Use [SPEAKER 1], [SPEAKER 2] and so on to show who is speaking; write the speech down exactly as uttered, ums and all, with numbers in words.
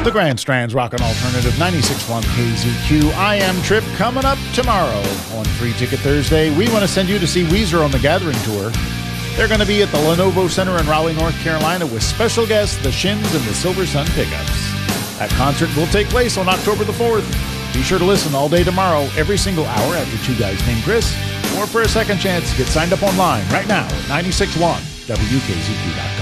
[SPEAKER 1] The Grand Strand's Rockin' Alternative ninety-six point one K Z Q. I Am Trip coming up tomorrow on Free Ticket Thursday. We want to send you to see Weezer on the Gathering Tour. They're going to be at the Lenovo Center in Raleigh, North Carolina with special guests, the Shins and the Silver Sun Pickups. That concert will take place on October the fourth. Be sure to listen all day tomorrow, every single hour after Two Guys Named Chris. Or for a second chance, get signed up online right now at nine six one W K Z Q dot com.